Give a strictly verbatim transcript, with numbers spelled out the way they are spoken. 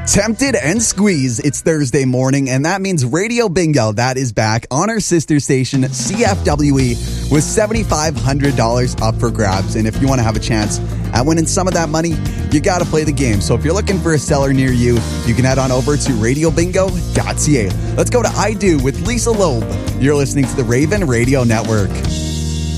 Tempted and squeezed. It's Thursday morning, and that means Radio Bingo, that is back on our sister station, C F W E, with seven thousand five hundred dollars up for grabs. And if you want to have a chance at winning some of that money, you got to play the game. So if you're looking for a seller near you, you can head on over to radio bingo dot c a. Let's go to I Do with Lisa Loeb. You're listening to the Raven Radio Network.